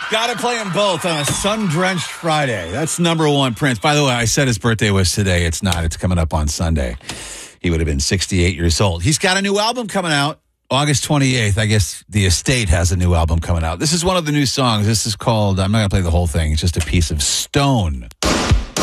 Got to play them both on a sun-drenched Friday. That's number one, Prince. By the way, I said his birthday was today. It's not. It's coming up on Sunday. He would have been 68 years old. He's got a new album coming out August 28th. I guess The Estate has a new album coming out. This is one of the new songs. This is called, I'm not going to play the whole thing. It's just a piece of Stone.